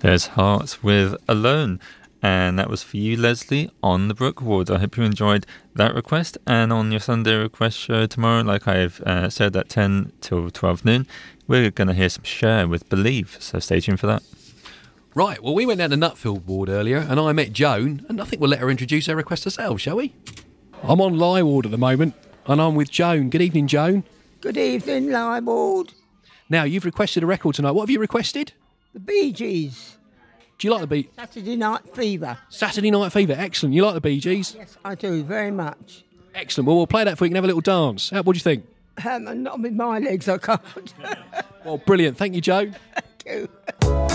There's Hearts with Alone. And that was for you, Leslie, on the Brook Awards. I hope you enjoyed that request. And on your Sunday request show tomorrow, like I've said, at 10 till 12 noon, we're going to hear some Cher with Believe. So stay tuned for that. Right, well, we went down to Nutfield Ward earlier and I met Joan, and I think we'll let her introduce her request herself, shall we? I'm on Lye Ward at the moment and I'm with Joan. Good evening, Joan. Good evening, Lye Ward. Now, you've requested a record tonight. What have you requested? The Bee Gees. Do you like the Bee? Saturday Night Fever. Saturday Night Fever, excellent. You like the Bee Gees? Yes, I do, very much. Excellent. Well, we'll play that for you. You can have a little dance. What do you think? Not with my legs, I can't. Well, brilliant. Thank you, Joan. Thank you.